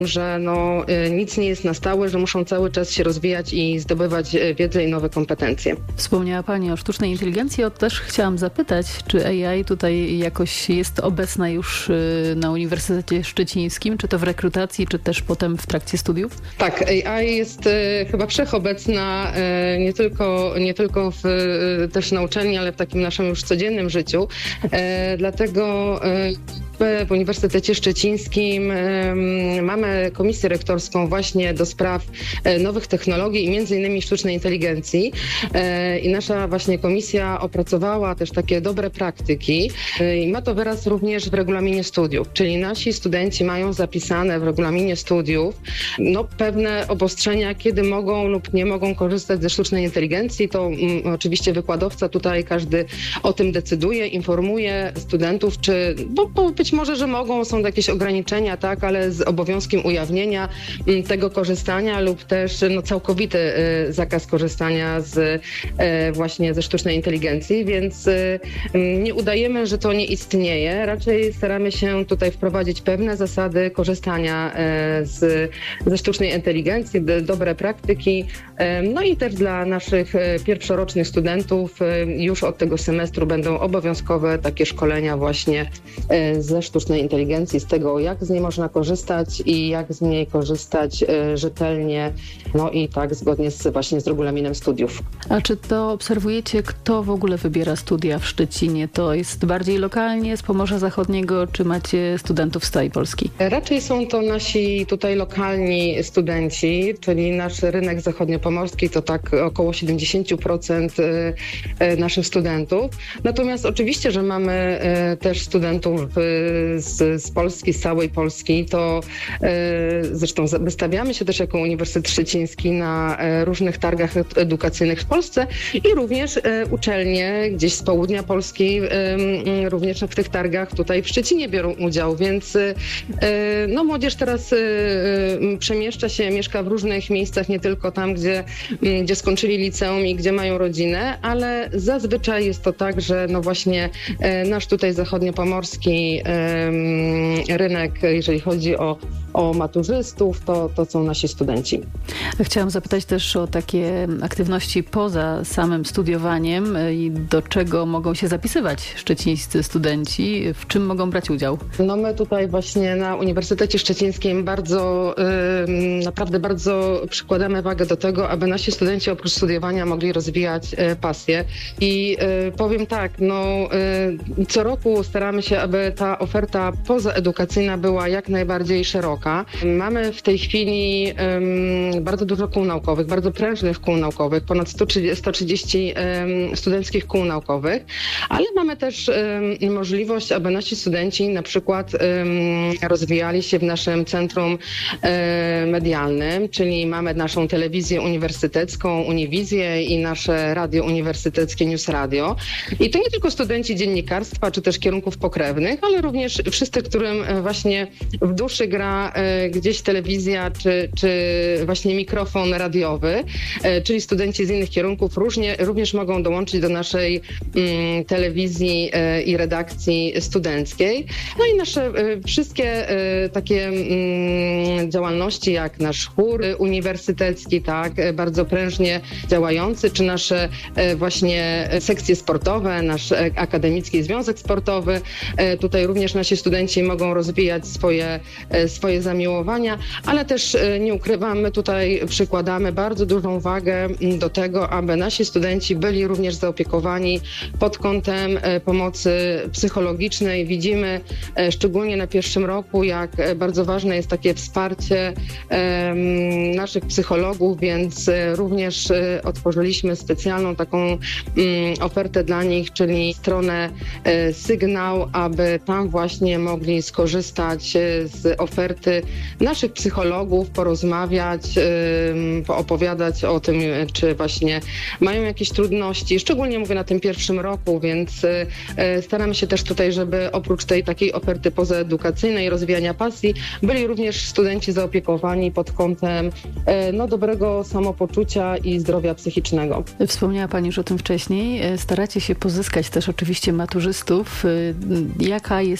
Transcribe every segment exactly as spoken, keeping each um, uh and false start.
że no, nic nie jest na stałe, że muszą cały czas się rozwijać i zdobywać wiedzę i nowe kompetencje. Wspomniała Pani o sztucznej inteligencji, o to też chciałam zapytać, czy A I tutaj jakoś jest obecna już na Uniwersytecie Szczecińskim, czy to w rekrutacji, czy też potem w trakcie studiów? Tak, A I jest chyba wszechobecna nie tylko, nie tylko w, też na uczelni, ale w takim naszym już codziennym życiu. Dlatego w Uniwersytecie Szczecińskim mamy komisję rektorską właśnie do spraw nowych technologii i między innymi sztucznej inteligencji. I nasza właśnie komisja opracowała też takie dobre praktyki i ma to wyraz również w regulaminie studiów, czyli nasi studenci mają zapisane w regulaminie studiów no, pewne obostrzenia, kiedy mogą lub nie mogą korzystać ze sztucznej inteligencji. To mm, oczywiście wykładowca tutaj każdy o tym decyduje, informuje studentów, czy bo, bo być może, że mogą, są jakieś ograniczenia, tak, ale z obowiązkiem ujawnienia m, tego korzystania lub też no, całkowity y, zakaz korzystania z, y, właśnie ze sztucznej inteligencji, więc y, nie udajemy, że to nie istnieje. Raczej staramy się tutaj wprowadzić pewne zasady korzystania y, z, ze sztucznej inteligencji, d- dobre praktyki, y, no i też dla naszych y, pierwszorocznych studentów y, już od tego semestru będą obowiązkowe takie szkolenia właśnie y, ze sztucznej inteligencji, z tego, jak z niej można korzystać i jak z niej korzystać y, rzetelnie, no i tak zgodnie z, właśnie z regulaminem studiów. A czy to obserwujecie, kto w ogóle wybiera studia w Szczecinie? To jest bardziej lokalnie, z Pomorza Zachodniego, czy macie studentów z całej Polski? Raczej są to nasi tutaj lokalni studenci, czyli nasz rynek zachodniopomorski to tak około siedemdziesiąt procent naszych studentów. Natomiast oczywiście, że mamy też studentów z, z Polski, z całej Polski. To zresztą wystawiamy się też jako Uniwersytet Szczeciński na różnych targach edukacyjnych w Polsce i również uczelnie gdzieś z południa Polski również w tych targach tutaj w Szczecinie biorą udział, więc no młodzież teraz przemieszcza się, mieszka w różnych miejscach, nie tylko tam, gdzie, gdzie skończyli liceum i gdzie mają rodzinę, ale zazwyczaj jest to tak, że no właśnie nasz tutaj zachodniopomorski rynek, jeżeli chodzi o, o maturzystów, to, to są nasi studenci. Chciałam zapytać też o takie aktywności poza samym studiowaniem i do czego mogą się zapisywać szczecińscy studenci, w czym mogą brać udział? No my tutaj właśnie na Uniwersytecie Szczecińskim bardzo, yy, naprawdę bardzo przykładamy wagę do tego, aby nasi studenci oprócz studiowania mogli rozwijać yy, pasję i yy, powiem tak, no yy, co roku staramy się, aby ta oferta pozaedukacyjna była jak najbardziej szeroka. Mamy w tej chwili yy, bardzo dużo kół naukowych, bardzo prężnych kół naukowych, ponad sto trzydzieści yy, studenckich kół naukowych, ale mamy też yy, możliwość, aby nasi studenci na przykład yy, rozwijali się w naszym centrum yy, medialnym, czyli mamy naszą telewizję uniwersytecką, Uniwizję i nasze radio uniwersyteckie News Radio. I to nie tylko studenci dziennikarstwa, czy też kierunków pokrewnych, ale również wszyscy, którym właśnie w duszy gra yy, gdzieś telewizja, czy, czy właśnie mikrofon radiowy, yy, czyli studenci z innych kierunków różnie, również mogą dołączyć do naszej yy, telewizji yy, i redakcji studenckiej. No i nasze y, wszystkie y, takie y, działalności, jak nasz chór y, uniwersytecki, tak, y, bardzo prężnie działający, czy nasze y, właśnie sekcje sportowe, nasz y, akademicki związek sportowy. Y, tutaj również nasi studenci mogą rozwijać swoje, y, swoje zamiłowania, ale też y, nie ukrywam, my tutaj przykładamy bardzo dużą wagę y, do tego, aby nasi studenci byli również zaopiekowani pod kątem y, pomocy psychologicznej. Widzimy szczególnie na pierwszym roku, jak bardzo ważne jest takie wsparcie um, naszych psychologów, więc również um, otworzyliśmy specjalną taką um, ofertę dla nich, czyli stronę um, Sygnał, aby tam właśnie mogli skorzystać z oferty naszych psychologów, porozmawiać, um, poopowiadać o tym, czy właśnie mają jakieś trudności. Szczególnie mówię na tym pierwszym roku, więc um, staramy się też tutaj, żeby oprócz tej takiej oferty pozaedukacyjnej, rozwijania pasji, byli również studenci zaopiekowani pod kątem no, dobrego samopoczucia i zdrowia psychicznego. Wspomniała Pani już o tym wcześniej. Staracie się pozyskać też oczywiście maturzystów. Jaka jest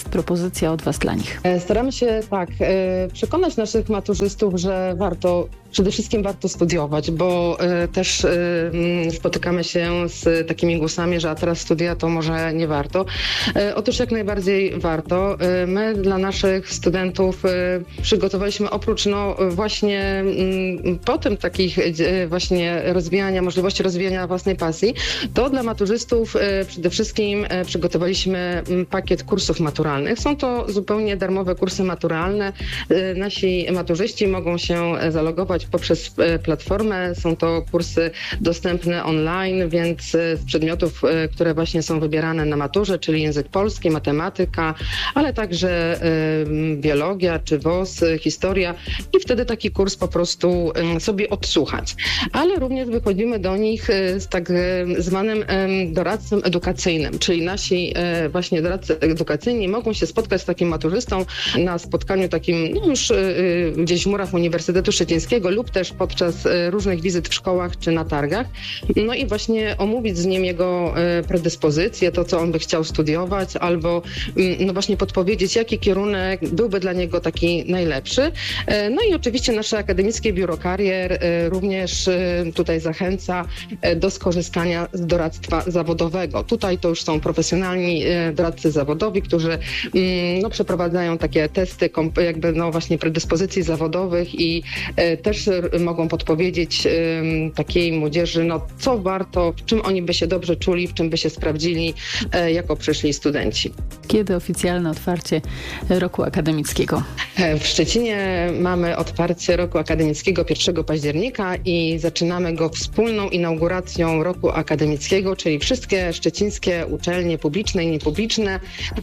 jest propozycja od Was dla nich? Staramy się tak przekonać naszych maturzystów, że warto, przede wszystkim warto studiować, bo też spotykamy się z takimi głosami, że a teraz studia to może nie warto. Otóż jak najbardziej warto. My dla naszych studentów przygotowaliśmy oprócz no właśnie potem takich właśnie rozwijania, możliwości rozwijania własnej pasji, to dla maturzystów przede wszystkim przygotowaliśmy pakiet kursów maturalnych. Są to zupełnie darmowe kursy maturalne. Nasi maturzyści mogą się zalogować poprzez platformę. Są to kursy dostępne online, więc z przedmiotów, które właśnie są wybierane na maturze, czyli język polski, matematyka, ale także biologia czy W O S, historia i wtedy taki kurs po prostu sobie odsłuchać. Ale również wychodzimy do nich z tak zwanym doradcą edukacyjnym, czyli nasi właśnie doradcy edukacyjni mogą się spotkać z takim maturzystą na spotkaniu takim no już gdzieś w murach Uniwersytetu Szczecińskiego lub też podczas różnych wizyt w szkołach czy na targach. No i właśnie omówić z nim jego predyspozycje, to co on by chciał studiować, albo no właśnie podpowiedzieć, jaki kierunek byłby dla niego taki najlepszy. No i oczywiście nasze akademickie biuro karier również tutaj zachęca do skorzystania z doradztwa zawodowego. Tutaj to już są profesjonalni doradcy zawodowi, którzy no, przeprowadzają takie testy jakby no właśnie predyspozycji zawodowych i też mogą podpowiedzieć takiej młodzieży, no co warto, w czym oni by się dobrze czuli, w czym by się sprawdzili jako przyszli studenci. Kiedy oficjalne otwarcie roku akademickiego? W Szczecinie mamy otwarcie roku akademickiego pierwszego października i zaczynamy go wspólną inauguracją roku akademickiego, czyli wszystkie szczecińskie uczelnie publiczne i niepubliczne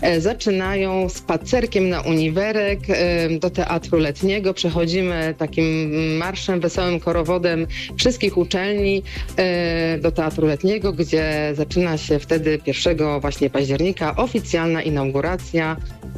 zaczynają spacerkiem na uniwerek do Teatru Letniego. Przechodzimy takim marszem, wesołym korowodem wszystkich uczelni do Teatru Letniego, gdzie zaczyna się wtedy pierwszego właśnie października oficjalna inauguracja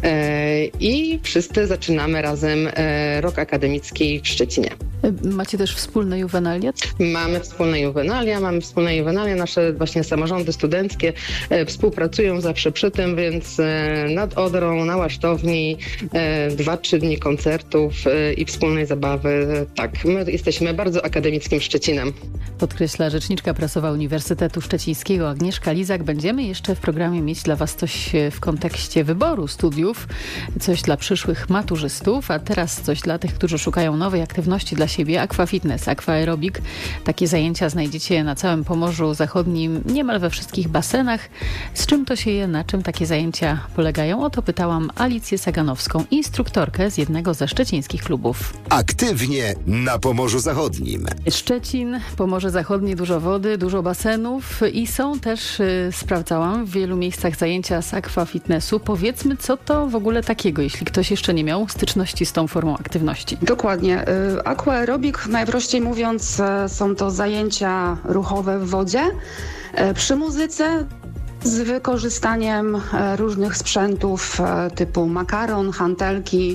i wszyscy zaczynamy razem rok akademicki w Szczecinie. Macie też wspólne juwenalia? Mamy wspólne juwenalia, mamy wspólne juwenalia. Nasze właśnie samorządy studenckie współpracują zawsze przy tym, więc nad Odrą, na Łasztowni dwa, trzy dni koncertów i wspólnej zabawy. Tak, my jesteśmy bardzo akademickim Szczecinem. Podkreśla rzeczniczka prasowa Uniwersytetu Szczecińskiego Agnieszka Lizak. Będziemy jeszcze w programie mieć dla Was coś w kontekście wyboru studiów, coś dla przyszłych maturzystów, a teraz coś dla tych, którzy szukają nowej aktywności dla siebie. Aqua Fitness, Aqua Aerobic. Takie zajęcia znajdziecie na całym Pomorzu Zachodnim, niemal we wszystkich basenach. Z czym to się je, na czym takie zajęcia polegają? O to pytałam Alicję Saganowską, instruktorkę z jednego ze szczecińskich klubów. Aktywnie na Pomorzu Zachodnim. Szczecin, Pomorze Zachodnie, dużo wody, dużo basenów i są też, y, sprawdzałam, w wielu miejscach zajęcia z Aqua Fitnessu. Powiedzmy, co to w ogóle takiego, jeśli ktoś jeszcze nie miał styczności z tą formą aktywności. Dokładnie. Aqua Aerobic, najprościej mówiąc, są to zajęcia ruchowe w wodzie przy muzyce z wykorzystaniem różnych sprzętów typu makaron, hantelki,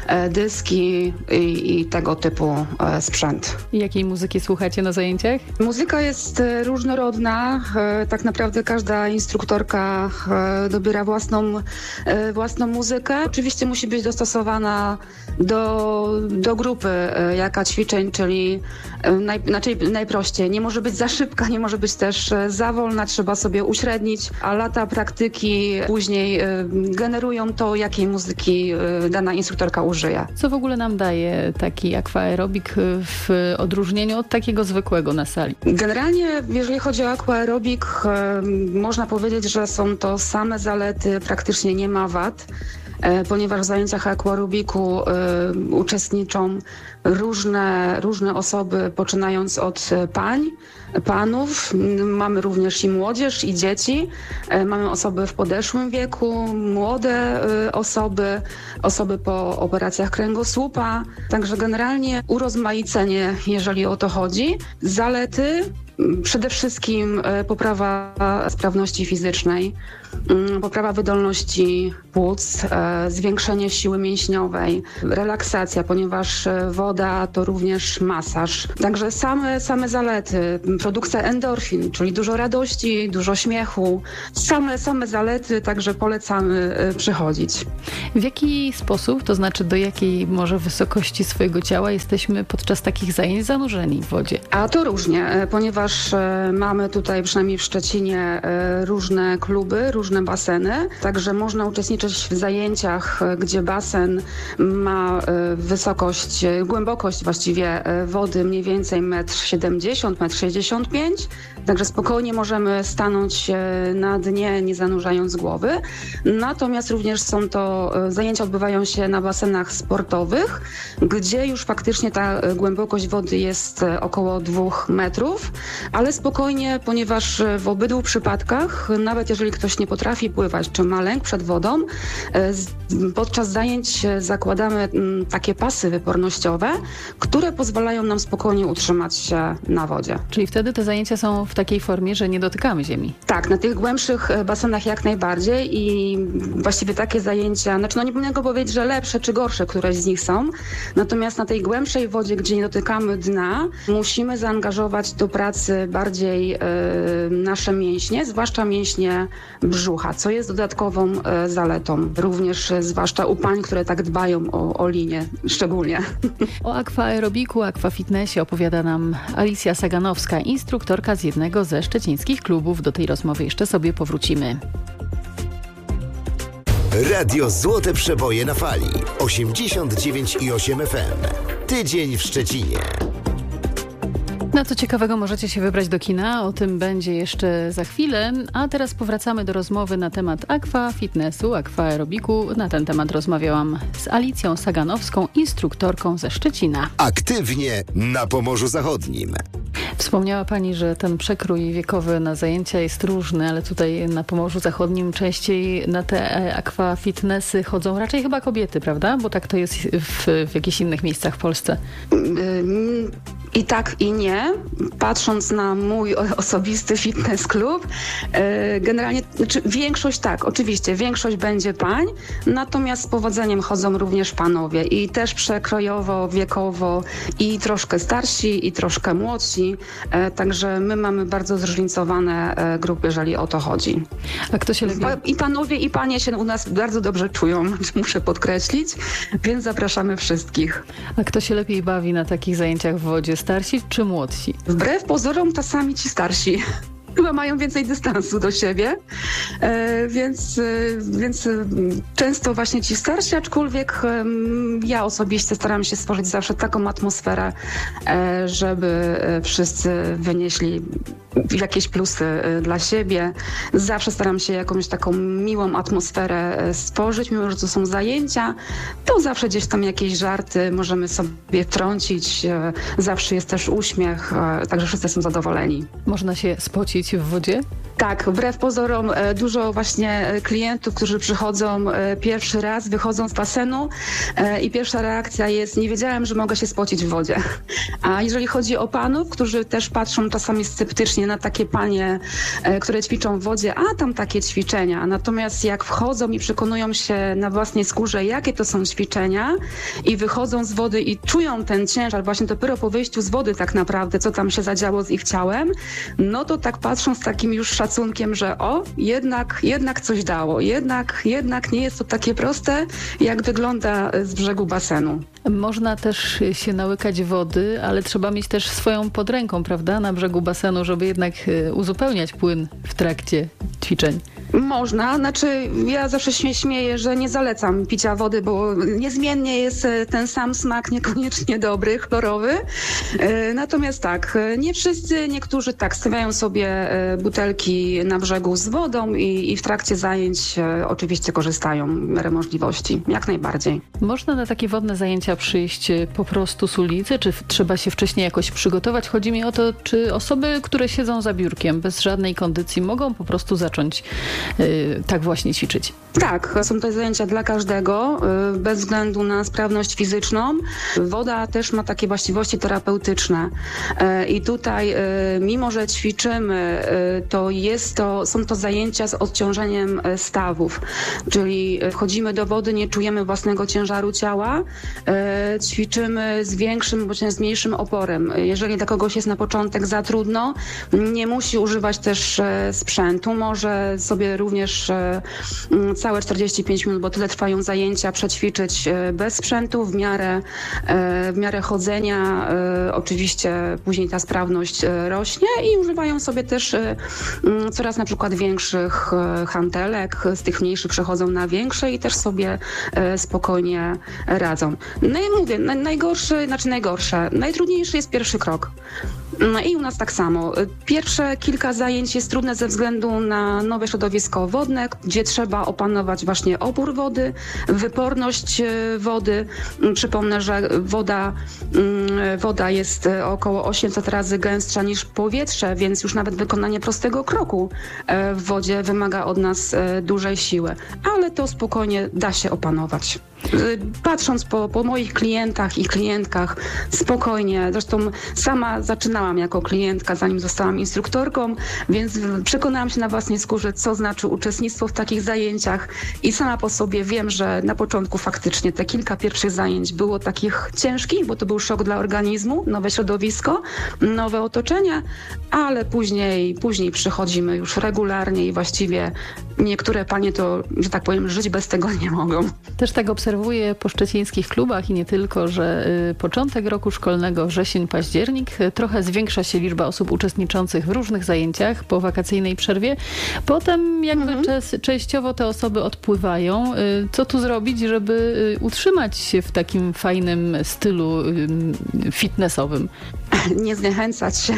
dyski i, i tego typu sprzęt. I jakiej muzyki słuchacie na zajęciach? Muzyka jest różnorodna. Tak naprawdę każda instruktorka dobiera własną, własną muzykę. Oczywiście musi być dostosowana do, do grupy, jaka ćwiczeń, czyli naj, znaczy najprościej. Nie może być za szybka, nie może być też za wolna, trzeba sobie uśrednić, a lata praktyki później generują to, jakiej muzyki dana instruktorka użyje. Co w ogóle nam daje taki Aqua Aerobic w odróżnieniu od takiego zwykłego na sali? Generalnie, jeżeli chodzi o Aqua Aerobic, można powiedzieć, że są to same zalety, praktycznie nie ma wad, ponieważ w zajęciach Aqua Aerobicu uczestniczą różne, różne osoby, poczynając od pań, panów. Mamy również i młodzież, i dzieci. Mamy osoby w podeszłym wieku, młode osoby, osoby po operacjach kręgosłupa. Także generalnie urozmaicenie, jeżeli o to chodzi. Zalety Przede wszystkim poprawa sprawności fizycznej, poprawa wydolności płuc, zwiększenie siły mięśniowej, relaksacja, ponieważ woda to również masaż. Także same, same zalety, produkcja endorfin, czyli dużo radości, dużo śmiechu, same, same zalety, także polecamy przychodzić. W jaki sposób, to znaczy do jakiej może wysokości swojego ciała jesteśmy podczas takich zajęć zanurzeni w wodzie? A to różnie, ponieważ mamy tutaj przynajmniej w Szczecinie różne kluby, różne baseny, także można uczestniczyć w zajęciach, gdzie basen ma wysokość, głębokość właściwie wody mniej więcej metr siedemdziesiąt, metr sześćdziesiąt pięć, także spokojnie możemy stanąć na dnie, nie zanurzając głowy. Natomiast również są to zajęcia odbywają się na basenach sportowych, gdzie już faktycznie ta głębokość wody jest około dwóch metrów, ale spokojnie, ponieważ w obydwu przypadkach, nawet jeżeli ktoś nie potrafi pływać, czy ma lęk przed wodą, podczas zajęć zakładamy takie pasy wypornościowe, które pozwalają nam spokojnie utrzymać się na wodzie. Czyli wtedy te zajęcia są w takiej formie, że nie dotykamy ziemi? Tak, na tych głębszych basenach jak najbardziej i właściwie takie zajęcia, znaczy no nie powinien go powiedzieć, że lepsze czy gorsze któreś z nich są, natomiast na tej głębszej wodzie, gdzie nie dotykamy dna, musimy zaangażować do pracy bardziej y, nasze mięśnie, zwłaszcza mięśnie brzucha, co jest dodatkową y, zaletą, również y, zwłaszcza u pań, które tak dbają o, o linię szczególnie. O akwaerobiku, akwafitnessie opowiada nam Alicja Saganowska, instruktorka z jednego ze szczecińskich klubów. Do tej rozmowy jeszcze sobie powrócimy. Radio Złote Przeboje na fali. osiemdziesiąt dziewięć i osiem F M. Tydzień w Szczecinie. Na co ciekawego możecie się wybrać do kina? O tym będzie jeszcze za chwilę. A teraz powracamy do rozmowy na temat aquafitnessu, aquaerobiku. Na ten temat rozmawiałam z Alicją Saganowską, instruktorką ze Szczecina. Aktywnie na Pomorzu Zachodnim. Wspomniała Pani, że ten przekrój wiekowy na zajęcia jest różny, ale tutaj na Pomorzu Zachodnim częściej na te aquafitnessy chodzą raczej chyba kobiety, prawda? Bo tak to jest w, w jakichś innych miejscach w Polsce. I tak, i nie. Patrząc na mój osobisty fitness klub, generalnie znaczy większość tak, oczywiście, większość będzie pań, natomiast z powodzeniem chodzą również panowie i też przekrojowo, wiekowo i troszkę starsi, i troszkę młodsi, także my mamy bardzo zróżnicowane grupy, jeżeli o to chodzi. A kto się lepiej... I panowie, i panie się u nas bardzo dobrze czują, muszę podkreślić, więc zapraszamy wszystkich. A kto się lepiej bawi na takich zajęciach w wodzie? Starsi czy młodsi? Wbrew pozorom czasami ci starsi. Chyba mają więcej dystansu do siebie, e, więc, e, więc e, często właśnie ci starsi, aczkolwiek e, ja osobiście staram się stworzyć zawsze taką atmosferę, e, żeby e, wszyscy wynieśli jakieś plusy e, dla siebie. Zawsze staram się jakąś taką miłą atmosferę e, stworzyć, mimo że to są zajęcia, to zawsze gdzieś tam jakieś żarty możemy sobie wtrącić, e, zawsze jest też uśmiech, e, także wszyscy są zadowoleni. Można się spocić w wodzie? Tak, wbrew pozorom dużo właśnie klientów, którzy przychodzą pierwszy raz, wychodzą z basenu i pierwsza reakcja jest: nie wiedziałem, że mogę się spocić w wodzie. A jeżeli chodzi o panów, którzy też patrzą czasami sceptycznie na takie panie, które ćwiczą w wodzie, a tam takie ćwiczenia. Natomiast jak wchodzą i przekonują się na własnej skórze, jakie to są ćwiczenia i wychodzą z wody i czują ten ciężar właśnie dopiero po wyjściu z wody tak naprawdę, co tam się zadziało z ich ciałem, no to tak patrzą z takim już szacunkiem, że o, jednak, jednak coś dało, jednak, jednak nie jest to takie proste, jak wygląda z brzegu basenu. Można też się nałykać wody, ale trzeba mieć też swoją pod ręką, prawda, na brzegu basenu, żeby jednak uzupełniać płyn w trakcie ćwiczeń. Można, znaczy ja zawsze się śmieję, że nie zalecam picia wody, bo niezmiennie jest ten sam smak, niekoniecznie dobry, chlorowy. Natomiast tak, nie wszyscy, niektórzy tak stawiają sobie butelki na brzegu z wodą i, i w trakcie zajęć oczywiście korzystają w miarę możliwości, jak najbardziej. Można na takie wodne zajęcia przyjść po prostu z ulicy, czy trzeba się wcześniej jakoś przygotować? Chodzi mi o to, czy osoby, które siedzą za biurkiem bez żadnej kondycji, mogą po prostu zacząć tak właśnie ćwiczyć? Tak, są to zajęcia dla każdego, bez względu na sprawność fizyczną. Woda też ma takie właściwości terapeutyczne i tutaj, mimo że ćwiczymy, to jest to, są to zajęcia z odciążeniem stawów, czyli wchodzimy do wody, nie czujemy własnego ciężaru ciała, ćwiczymy z większym bądź z mniejszym oporem. Jeżeli dla kogoś jest na początek za trudno, nie musi używać też sprzętu, może sobie również całe czterdzieści pięć minut, bo tyle trwają zajęcia, przećwiczyć bez sprzętu, w miarę, w miarę chodzenia. Oczywiście później ta sprawność rośnie i używają sobie też coraz na przykład większych hantelek, z tych mniejszych przechodzą na większe i też sobie spokojnie radzą. No i mówię, najgorszy, znaczy najgorsze, najtrudniejszy jest pierwszy krok. No i u nas tak samo. Pierwsze kilka zajęć jest trudne ze względu na nowe środowisko wodne, gdzie trzeba opanować właśnie opór wody, wyporność wody. Przypomnę, że woda, woda jest około osiemset razy gęstsza niż powietrze, więc już nawet wykonanie prostego kroku w wodzie wymaga od nas dużej siły. Ale to spokojnie da się opanować. Patrząc po, po moich klientach i klientkach, spokojnie, zresztą sama zaczynałam jako klientka, zanim zostałam instruktorką, więc przekonałam się na własnej skórze, co znaczy uczestnictwo w takich zajęciach i sama po sobie wiem, że na początku faktycznie te kilka pierwszych zajęć było takich ciężkich, bo to był szok dla organizmu, nowe środowisko, nowe otoczenie, ale później, później przychodzimy już regularnie i właściwie niektóre panie to, że tak powiem, żyć bez tego nie mogą. Też tak obserwuję po szczecińskich klubach i nie tylko, że y, początek roku szkolnego, wrzesień, październik, y, trochę zwiększa się liczba osób uczestniczących w różnych zajęciach po wakacyjnej przerwie. Potem jakby mhm. czes, częściowo te osoby odpływają. Y, co tu zrobić, żeby y, utrzymać się w takim fajnym stylu y, fitnessowym? Nie zniechęcać się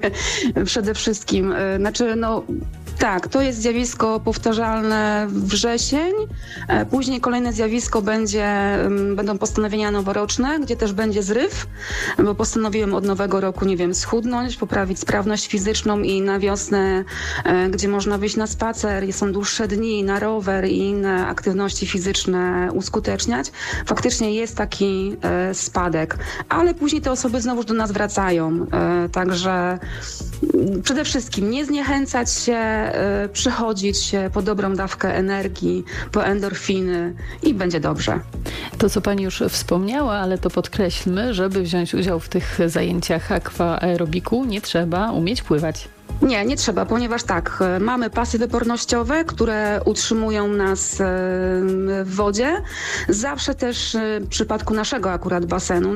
przede wszystkim. Znaczy, no tak, to jest zjawisko powtarzalne wrzesień. Później kolejne zjawisko będzie, będą postanowienia noworoczne, gdzie też będzie zryw, bo postanowiłem od nowego roku, nie wiem, schudnąć, poprawić sprawność fizyczną i na wiosnę, gdzie można wyjść na spacer, są dłuższe dni, na rower i inne aktywności fizyczne uskuteczniać. Faktycznie jest taki spadek, ale później te osoby znowu do nas wracają. Także przede wszystkim nie zniechęcać się, przychodzić się po dobrą dawkę energii, po endorfiny i będzie dobrze. To, co pani już wspomniała, ale to podkreślmy, żeby wziąć udział w tych zajęciach aquaerobiku, nie trzeba umieć pływać. Nie, nie trzeba, ponieważ tak, mamy pasy wypornościowe, które utrzymują nas w wodzie. Zawsze też w przypadku naszego akurat basenu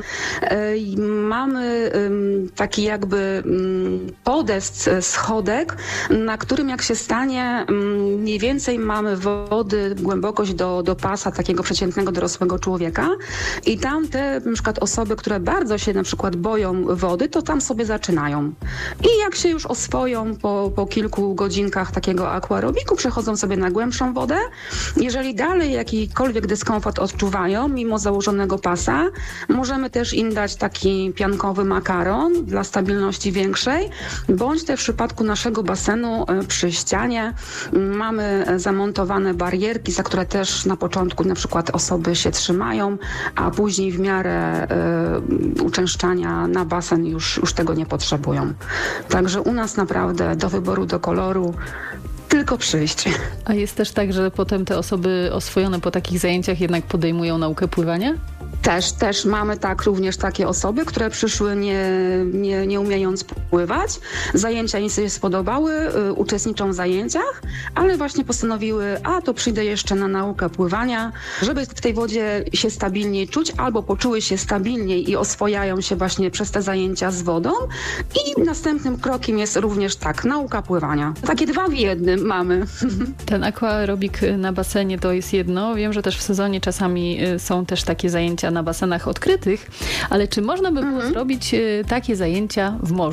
mamy taki jakby podest, schodek, na którym jak się stanie, mniej więcej mamy wody, głębokość do, do pasa takiego przeciętnego dorosłego człowieka i tam te na przykład osoby, które bardzo się na przykład boją wody, to tam sobie zaczynają. I jak się już oswoją Po, po kilku godzinkach takiego aquarobiku, przechodzą sobie na głębszą wodę. Jeżeli dalej jakikolwiek dyskomfort odczuwają, mimo założonego pasa, możemy też im dać taki piankowy makaron dla stabilności większej, bądź też w przypadku naszego basenu przy ścianie mamy zamontowane barierki, za które też na początku na przykład osoby się trzymają, a później w miarę y, uczęszczania na basen już, już tego nie potrzebują. Także u nas naprawdę do wyboru, do koloru tylko przyjść. A jest też tak, że potem te osoby oswojone po takich zajęciach jednak podejmują naukę pływania? Też, też mamy tak również takie osoby, które przyszły nie, nie, nie umiejąc pływać. Zajęcia im się spodobały, y, uczestniczą w zajęciach, ale właśnie postanowiły, a to przyjdę jeszcze na naukę pływania, żeby w tej wodzie się stabilniej czuć, albo poczuły się stabilniej i oswojają się właśnie przez te zajęcia z wodą. I następnym krokiem jest również tak, nauka pływania. Takie dwa w jednym mamy. Ten aquaerobik na basenie to jest jedno. Wiem, że też w sezonie czasami są też takie zajęcia na basenach odkrytych, ale czy można by było mhm. zrobić takie zajęcia w morzu?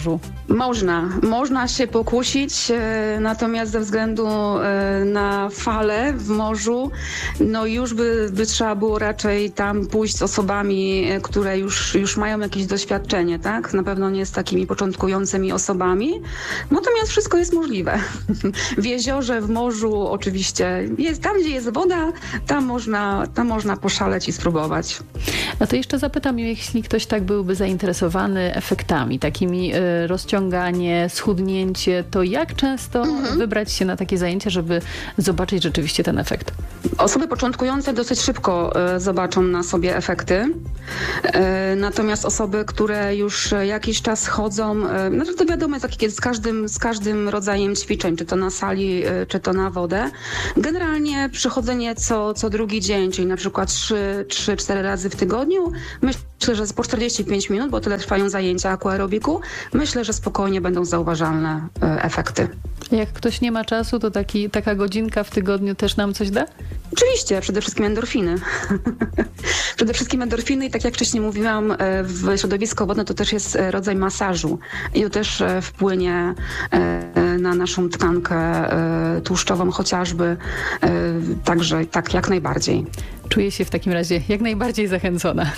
Można, można się pokusić, natomiast ze względu na fale w morzu, no już by, by trzeba było raczej tam pójść z osobami, które już, już mają jakieś doświadczenie, tak? Na pewno nie z takimi początkującymi osobami, natomiast wszystko jest możliwe. W jeziorze, w morzu oczywiście, jest, tam gdzie jest woda, tam można, tam można poszaleć i spróbować. No to jeszcze zapytam, jeśli ktoś tak byłby zainteresowany efektami, takimi y, rozciąganie, schudnięcie, to jak często mhm. wybrać się na takie zajęcia, żeby zobaczyć rzeczywiście ten efekt? Osoby początkujące dosyć szybko y, zobaczą na sobie efekty, y, natomiast osoby, które już jakiś czas chodzą, y, no to wiadomo, jak jest z każdym, z każdym rodzajem ćwiczeń, czy to na sali, y, czy to na wodę. Generalnie przychodzenie co, co drugi dzień, czyli na przykład trzy cztery razy w tygodniu, myślę, że po czterdzieści pięć minut, bo tyle trwają zajęcia aquarobiku, myślę, że spokojnie będą zauważalne y, efekty. Jak ktoś nie ma czasu, to taki, taka godzinka w tygodniu też nam coś da? Oczywiście, przede wszystkim endorfiny. Przede wszystkim endorfiny i tak jak wcześniej mówiłam, w środowisko wodne to też jest rodzaj masażu i to też wpłynie na naszą tkankę tłuszczową chociażby, także tak jak najbardziej. Czuję się w takim razie jak najbardziej zachęcona.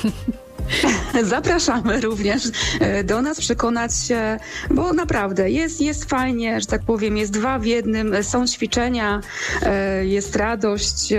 Zapraszamy również do nas przekonać się, bo naprawdę jest, jest fajnie, że tak powiem, jest dwa w jednym, są ćwiczenia, jest radość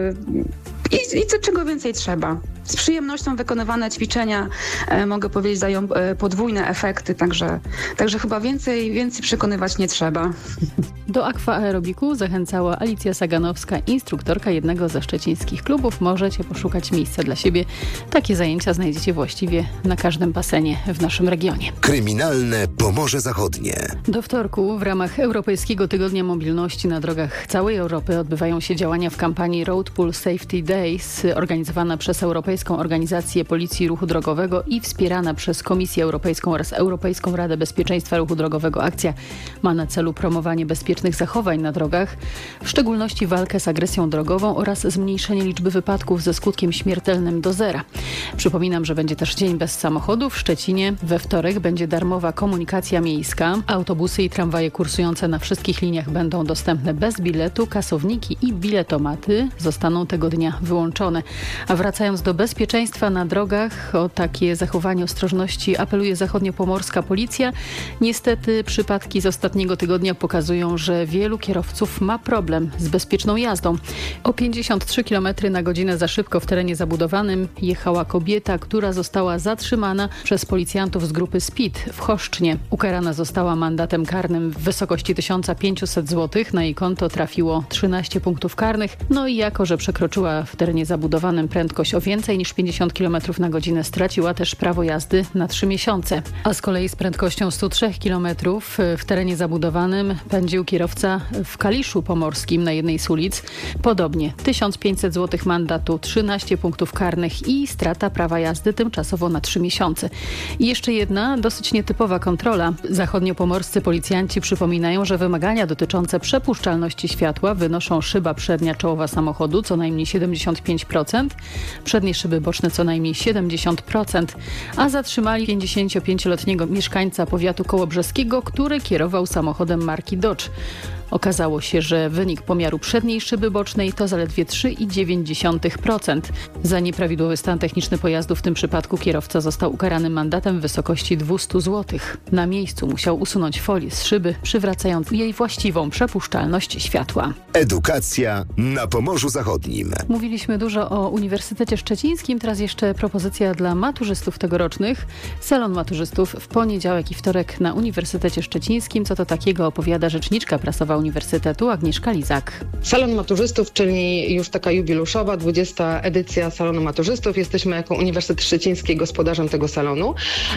i, i co, czego więcej trzeba. Z przyjemnością wykonywane ćwiczenia, mogę powiedzieć, dają podwójne efekty, także, także chyba więcej, więcej przekonywać nie trzeba. Do aquaerobiku zachęcała Alicja Saganowska, instruktorka jednego ze szczecińskich klubów. Możecie poszukać miejsca dla siebie. Takie zajęcia znajdziecie właściwie na każdym basenie w naszym regionie. Kryminalne Pomorze Zachodnie. Do wtorku w ramach Europejskiego Tygodnia Mobilności na drogach całej Europy odbywają się działania w kampanii Road Pool Safety Days, organizowana przez Europejską Organizację Policji Ruchu Drogowego i wspierana przez Komisję Europejską oraz Europejską Radę Bezpieczeństwa Ruchu Drogowego. Akcja ma na celu promowanie bezpiecznych zachowań na drogach, w szczególności walkę z agresją drogową oraz zmniejszenie liczby wypadków ze skutkiem śmiertelnym do zera. Przypominam, że będzie też Dzień bez samochodu. W Szczecinie we wtorek będzie darmowa komunikacja miejska. Autobusy i tramwaje kursujące na wszystkich liniach będą dostępne bez biletu. Kasowniki i biletomaty zostaną tego dnia wyłączone. A wracając do bezpieczeństwa na drogach, o takie zachowanie ostrożności apeluje zachodniopomorska policja. Niestety przypadki z ostatniego tygodnia pokazują, że wielu kierowców ma problem z bezpieczną jazdą. O pięćdziesiąt trzy kilometry na godzinę za szybko w terenie zabudowanym jechała kobieta, która została zatrzymana przez policjantów z grupy Speed w Choszcznie. Ukarana została mandatem karnym w wysokości tysiąc pięćset złotych. Na jej konto trafiło trzynaście punktów karnych. No i jako, że przekroczyła w terenie zabudowanym prędkość o więcej niż pięćdziesiąt kilometrów na godzinę, straciła też prawo jazdy na trzy miesiące. A z kolei z prędkością sto trzy kilometrów w terenie zabudowanym pędził kierowca w Kaliszu Pomorskim na jednej z ulic. Podobnie tysiąc pięćset złotych mandatu, trzynaście punktów karnych i strata prawa jazdy tymczasowo na trzy miesiące. I jeszcze jedna dosyć nietypowa kontrola. Zachodniopomorscy policjanci przypominają, że wymagania dotyczące przepuszczalności światła wynoszą szyba przednia czołowa samochodu co najmniej siedemdziesiąt pięć procent, przednie szyby boczne co najmniej siedemdziesiąt procent, a zatrzymali pięćdziesięciopięcioletniego mieszkańca powiatu kołobrzeskiego, który kierował samochodem marki Dodge. Okazało się, że wynik pomiaru przedniej szyby bocznej to zaledwie trzy przecinek dziewięć procent. Za nieprawidłowy stan techniczny pojazdu w tym przypadku kierowca został ukarany mandatem w wysokości dwieście złotych. Na miejscu musiał usunąć folię z szyby, przywracając jej właściwą przepuszczalność światła. Edukacja na Pomorzu Zachodnim. Mówiliśmy dużo o Uniwersytecie Szczecińskim, teraz jeszcze propozycja dla maturzystów tegorocznych. Salon maturzystów w poniedziałek i wtorek na Uniwersytecie Szczecińskim. Co to takiego, opowiada rzeczniczka prasowa Uniwersytetu Agnieszka Lizak. Salon maturzystów, czyli już taka jubileuszowa, dwudziesta edycja Salonu Maturzystów. Jesteśmy jako Uniwersytet Szczeciński gospodarzem tego salonu.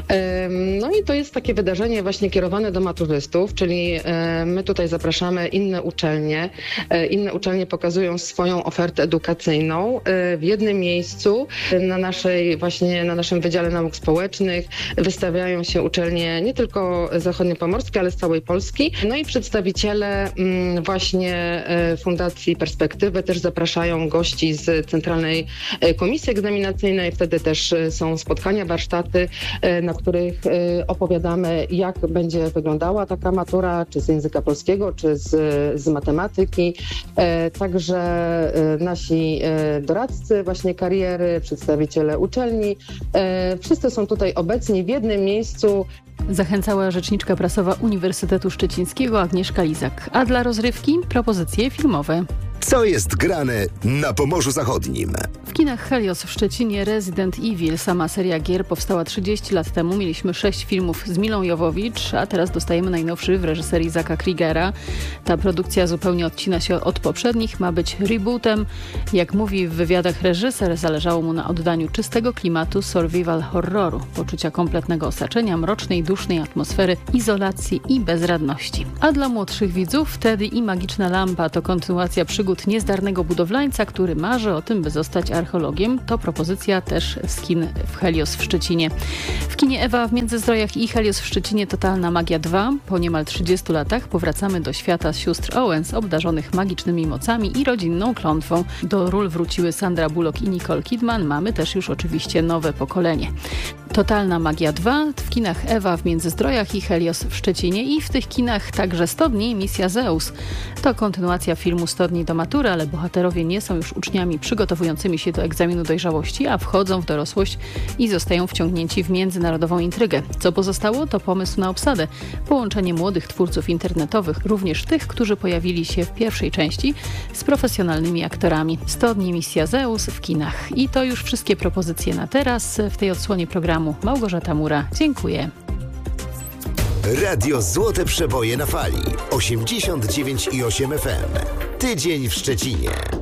No i to jest takie wydarzenie właśnie kierowane do maturzystów, czyli my tutaj zapraszamy inne uczelnie. Inne uczelnie pokazują swoją ofertę edukacyjną w jednym miejscu. Na naszej właśnie, na naszym Wydziale Nauk Społecznych wystawiają się uczelnie nie tylko zachodniopomorskie, ale z całej Polski. No i przedstawiciele mm, właśnie e, Fundacji Perspektywy też zapraszają gości z Centralnej e, Komisji Egzaminacyjnej. Wtedy też e, są spotkania, warsztaty, e, na których e, opowiadamy, jak będzie wyglądała taka matura, czy z języka polskiego, czy z, z matematyki. E, także e, nasi e, doradcy właśnie kariery, przedstawiciele uczelni, e, wszyscy są tutaj obecni w jednym miejscu. Zachęcała rzeczniczka prasowa Uniwersytetu Szczecińskiego Agnieszka Lizak. A dla rozrywki propozycje filmowe. Co jest grane na Pomorzu Zachodnim? W kinach Helios w Szczecinie Resident Evil, sama seria gier, powstała trzydzieści lat temu. Mieliśmy sześć filmów z Milą Jowowicz, a teraz dostajemy najnowszy w reżyserii Zacka Krigera. Ta produkcja zupełnie odcina się od poprzednich, ma być rebootem. Jak mówi w wywiadach reżyser, zależało mu na oddaniu czystego klimatu survival horroru, poczucia kompletnego osaczenia, mrocznej, dusznej atmosfery, izolacji i bezradności. A dla młodszych widzów Teddy i Magiczna Lampa to kontynuacja przygód niezdarnego budowlańca, który marzy o tym, by zostać archeologiem. To propozycja też z kin w Helios w Szczecinie. W kinie Ewa w Międzyzdrojach i Helios w Szczecinie Totalna Magia dwa. Po niemal trzydziestu latach powracamy do świata sióstr Owens, obdarzonych magicznymi mocami i rodzinną klątwą. Do ról wróciły Sandra Bullock i Nicole Kidman. Mamy też już oczywiście nowe pokolenie. Totalna Magia dwa w kinach Ewa w Międzyzdrojach i Helios w Szczecinie i w tych kinach także sto dni Misja Zeus. To kontynuacja filmu sto dni do matury, ale bohaterowie nie są już uczniami przygotowującymi się do egzaminu dojrzałości, a wchodzą w dorosłość i zostają wciągnięci w międzynarodową intrygę. Co pozostało, to pomysł na obsadę. Połączenie młodych twórców internetowych, również tych, którzy pojawili się w pierwszej części, z profesjonalnymi aktorami. sto dni Misja Zeus w kinach. I to już wszystkie propozycje na teraz. W tej odsłonie programu Małgorzata Mura. Dziękuję. Radio Złote Przeboje na Fali. osiemdziesiąt dziewięć i osiem F M. Tydzień w Szczecinie.